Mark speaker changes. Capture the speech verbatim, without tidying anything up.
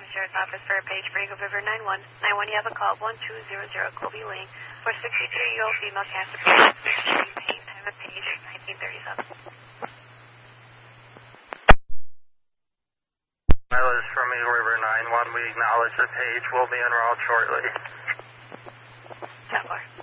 Speaker 1: Sheriff's Office for a page for Eagle River nine one. nine one, you have a call one two zero zero Colby Lane for a sixty-three-year-old female cancer patient. Pain time of page nineteen thirty-seven.
Speaker 2: Mileage from Eagle River nine one. We acknowledge the page will be en route shortly.
Speaker 1: ten four.